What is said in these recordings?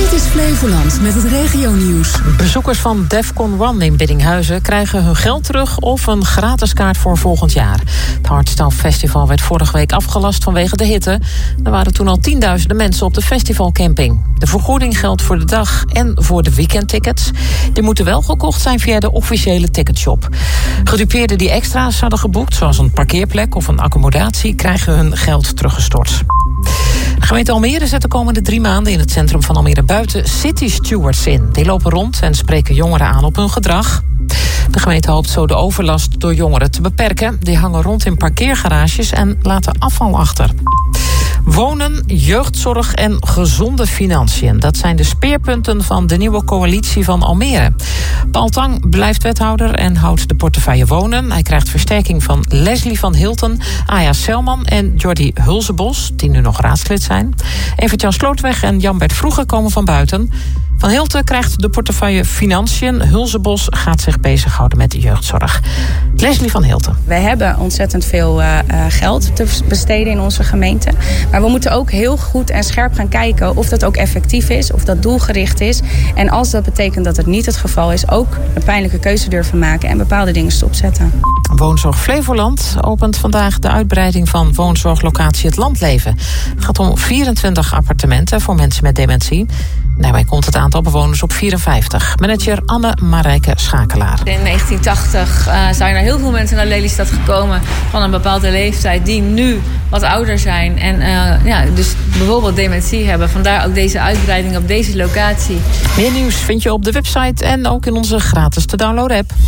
Dit is Flevoland met het regionieuws. Bezoekers van Defcon 1 in Biddinghuizen krijgen hun geld terug of een gratis kaart voor volgend jaar. Het Hardstyle Festival werd vorige week afgelast vanwege de hitte. Er waren toen al tienduizenden mensen op de festivalcamping. De vergoeding geldt voor de dag en voor de weekendtickets. Die moeten wel gekocht zijn via de officiële ticketshop. Gedupeerden die extra's hadden geboekt, zoals een parkeerplek of een accommodatie, krijgen hun geld teruggestort. De gemeente Almere zet de komende 3 maanden in het centrum van Almere buiten city stewards in. Die lopen rond en spreken jongeren aan op hun gedrag. De gemeente hoopt zo de overlast door jongeren te beperken. Die hangen rond in parkeergarages en laten afval achter. Wonen, jeugdzorg en gezonde financiën. Dat zijn de speerpunten van de nieuwe coalitie van Almere. Paul Tang blijft wethouder en houdt de portefeuille wonen. Hij krijgt versterking van Leslie van Hilten, Aya Selman en Jordi Hulsebos, die nu nog raadslid zijn. Evert-Jan Slootweg en Jan-Bert Vroeger komen van buiten. Van Hilten krijgt de portefeuille Financiën. Hulsebos gaat zich bezighouden met de jeugdzorg. Leslie van Hilten. We hebben ontzettend veel geld te besteden in onze gemeente. Maar we moeten ook heel goed en scherp gaan kijken of dat ook effectief is, of dat doelgericht is. En als dat betekent dat het niet het geval is, ook een pijnlijke keuze durven maken en bepaalde dingen stopzetten. Woonzorg Flevoland opent vandaag de uitbreiding van woonzorglocatie Het Landleven. Het gaat om 24 appartementen voor mensen met dementie. Daarbij komt het aantal bewoners op 54. Manager Anne-Marijke Schakelaar. In 1980 zijn er heel veel mensen naar Lelystad gekomen van een bepaalde leeftijd die nu wat ouder zijn en dus bijvoorbeeld dementie hebben. Vandaar ook deze uitbreiding op deze locatie. Meer nieuws vind je op de website en ook in onze gratis te downloaden app.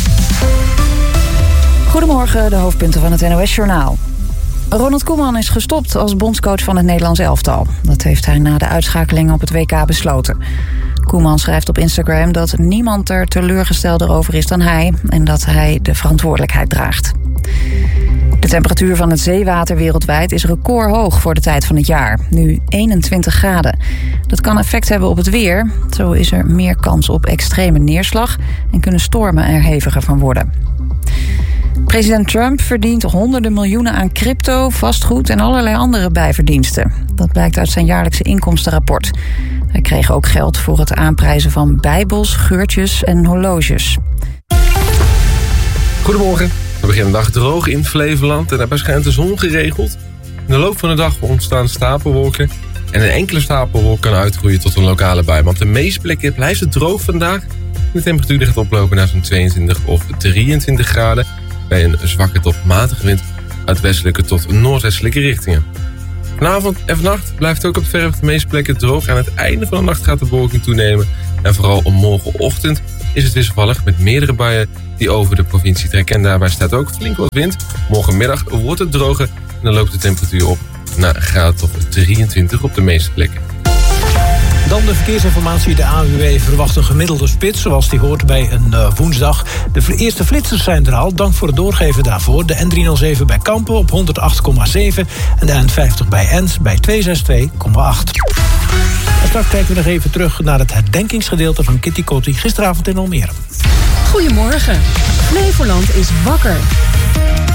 Goedemorgen, de hoofdpunten van het NOS-journaal. Ronald Koeman is gestopt als bondscoach van het Nederlands elftal. Dat heeft hij na de uitschakeling op het WK besloten. Koeman schrijft op Instagram dat niemand er teleurgestelder over is dan hij en dat hij de verantwoordelijkheid draagt. De temperatuur van het zeewater wereldwijd is recordhoog voor de tijd van het jaar. Nu 21 graden. Dat kan effect hebben op het weer. Zo is er meer kans op extreme neerslag en kunnen stormen er heviger van worden. President Trump verdient honderden miljoenen aan crypto, vastgoed en allerlei andere bijverdiensten. Dat blijkt uit zijn jaarlijkse inkomstenrapport. Hij kreeg ook geld voor het aanprijzen van bijbels, geurtjes en horloges. Goedemorgen. We beginnen de dag droog in Flevoland en daarbij schijnt de zon geregeld. In de loop van de dag ontstaan stapelwolken en een enkele stapelwolk kan uitgroeien tot een lokale bui. Maar op de meeste plekken blijft het droog vandaag. De temperatuur ligt oplopen naar zo'n 22 of 23 graden. Bij een zwakke tot matige wind uit westelijke tot noordwestelijke richtingen. Vanavond en vannacht blijft ook op verre de meeste plekken droog. Aan het einde van de nacht gaat de bewolking toenemen. En vooral om morgenochtend is het wisselvallig met meerdere buien die over de provincie trekken. En daarbij staat ook flink wat wind. Morgenmiddag wordt het droger en dan loopt de temperatuur op naar een graad of 23 op de meeste plekken. Dan de verkeersinformatie. De ANWB verwacht een gemiddelde spits, zoals die hoort bij een woensdag. De eerste flitsers zijn er al, dank voor het doorgeven daarvoor. De N307 bij Kampen op 108,7 en de N50 bij Ens bij 262,8. En straks kijken we nog even terug naar het herdenkingsgedeelte van Kitty Kotti gisteravond in Almere. Goedemorgen. Flevoland is wakker.